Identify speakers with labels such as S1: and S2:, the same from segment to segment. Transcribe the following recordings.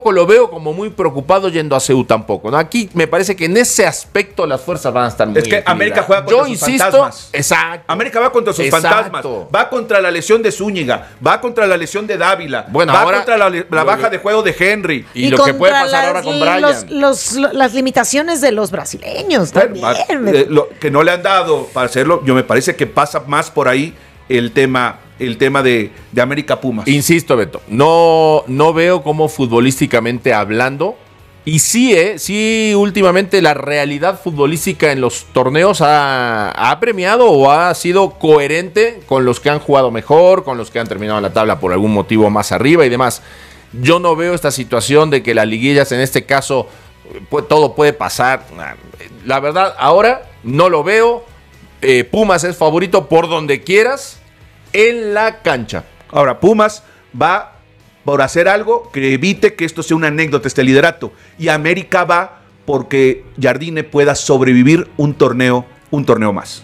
S1: lo veo como muy preocupado yendo a CU tampoco, ¿no? Aquí me parece que en ese aspecto las fuerzas van a estar muy
S2: Es que América juega contra sus fantasmas.
S1: Exacto.
S2: América va contra sus fantasmas. Va contra la lesión de Zúñiga, va contra la lesión de Dávila, va ahora, contra la baja de juego de Henry.
S1: Y lo que puede pasar ahora con Brian.
S3: Las limitaciones de los brasileños también.
S2: Que no le han dado para hacerlo, yo me parece que pasa más por ahí el tema de América Pumas.
S1: Insisto, Beto, no veo cómo futbolísticamente hablando, y sí últimamente la realidad futbolística en los torneos ha premiado o ha sido coherente con los que han jugado mejor, con los que han terminado la tabla por algún motivo más arriba y demás. Yo no veo esta situación de que las liguillas en este caso todo puede pasar. La verdad, ahora no lo veo. Pumas es favorito por donde quieras en la cancha.
S2: Ahora, Pumas va por hacer algo que evite que esto sea una anécdota, este liderato. Y América va porque Jardine pueda sobrevivir un torneo más.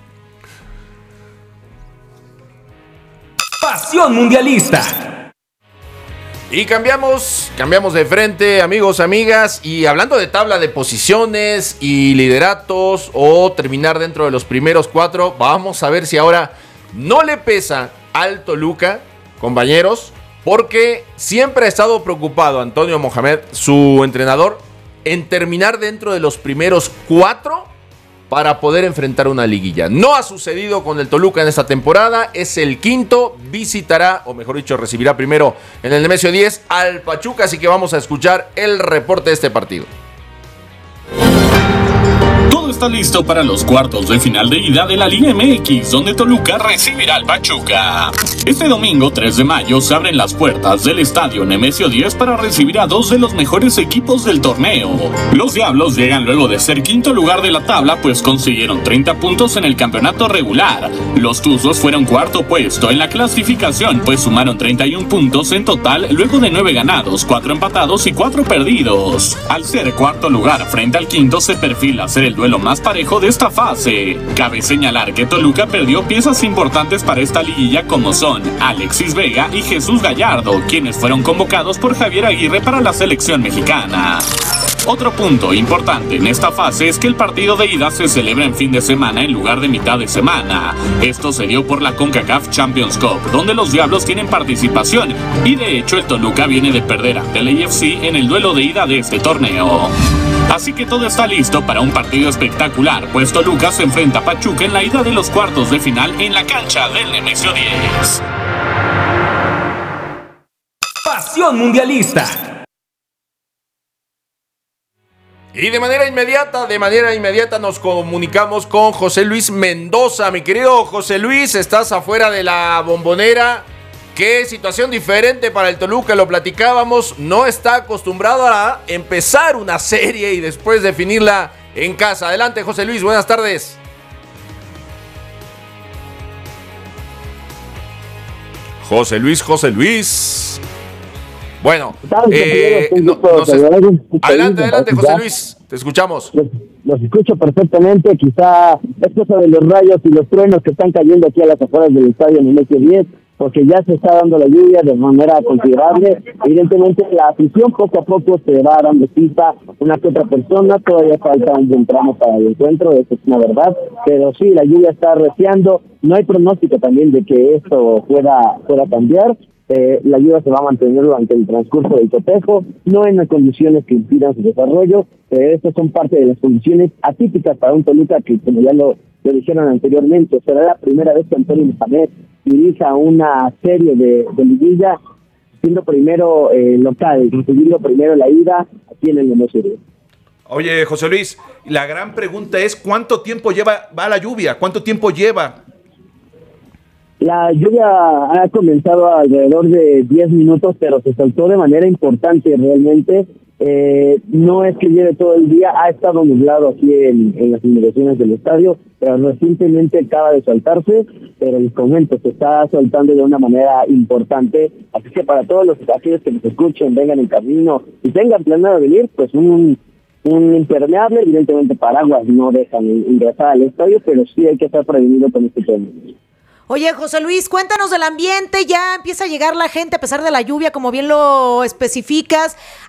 S4: Pasión mundialista.
S1: Y cambiamos de frente, amigos, amigas, y hablando de tabla de posiciones y lideratos o terminar dentro de los primeros 4, vamos a ver si ahora no le pesa al Toluca, compañeros, porque siempre ha estado preocupado Antonio Mohamed, su entrenador, en terminar dentro de los primeros 4 para poder enfrentar una liguilla. No ha sucedido con el Toluca en esta temporada, es el quinto, visitará, o mejor dicho, recibirá primero en el Nemesio 10 al Pachuca, así que vamos a escuchar el reporte de este partido.
S5: Todo está listo para los cuartos de final de ida de la Liga MX, donde Toluca recibirá al Pachuca. Este domingo 3 de mayo se abren las puertas del estadio Nemesio 10 para recibir a 2 de los mejores equipos del torneo. Los Diablos llegan luego de ser quinto lugar de la tabla, pues consiguieron 30 puntos en el campeonato regular. Los Tuzos fueron cuarto puesto en la clasificación, pues sumaron 31 puntos en total luego de 9 ganados, 4 empatados y 4 perdidos. Al ser cuarto lugar frente al quinto, se perfila ser el duelo más parejo de esta fase. Cabe señalar que Toluca perdió piezas importantes para esta liguilla, como son Alexis Vega y Jesús Gallardo, quienes fueron convocados por Javier Aguirre para la selección mexicana. Otro punto importante en esta fase es que el partido de ida se celebra en fin de semana en lugar de mitad de semana. Esto se dio por la CONCACAF Champions Cup, donde los Diablos tienen participación, y de hecho el Toluca viene de perder ante el AFC en el duelo de ida de este torneo. Así que todo está listo para un partido espectacular, pues Toluca se enfrenta a Pachuca en la ida de los cuartos de final en la cancha del Nemesio 10.
S4: Pasión mundialista.
S1: Y de manera inmediata nos comunicamos con José Luis Mendoza. Mi querido José Luis, estás afuera de la Bombonera. Qué situación diferente para el Toluca, lo platicábamos. No está acostumbrado a empezar una serie y después definirla en casa. Adelante, José Luis, buenas tardes. José Luis. Bueno, adelante, José Luis, te escuchamos.
S6: Los escucho perfectamente, quizá es cosa de los rayos y los truenos que están cayendo aquí a las afueras del estadio Nemesio 10, porque ya se está dando la lluvia de manera considerable. Evidentemente la afición poco a poco se va dando cita, una que otra persona, todavía falta un buen tramo para el encuentro, eso es una verdad, pero sí, la lluvia está arreciando, no hay pronóstico también de que esto pueda cambiar. La lluvia se va a mantener durante el transcurso del cotejo, no en las condiciones que impidan su desarrollo, estas son parte de las condiciones atípicas para un Toluca que, como ya lo dijeron anteriormente, será la primera vez que Antonio Mohamed dirija una serie de liguilla, siendo primero local, decidiendo primero la ida aquí en el Nemesio 10.
S2: Oye, José Luis, la gran pregunta es, ¿cuánto tiempo va la lluvia? ¿Cuánto tiempo lleva?
S6: La lluvia ha comenzado alrededor de 10 minutos, pero se soltó de manera importante realmente. No es que lleve todo el día, ha estado nublado aquí en las inmediaciones del estadio, pero recientemente acaba de soltarse, pero les comento, se está soltando de una manera importante, así que para todos aquellos que nos escuchen, vengan en camino y tengan planeado venir, pues un impermeable, evidentemente paraguas no dejan ingresar al estadio, pero sí hay que estar prevenido con este tema.
S3: Oye, José Luis, cuéntanos del ambiente. Ya empieza a llegar la gente a pesar de la lluvia, como bien lo especificas.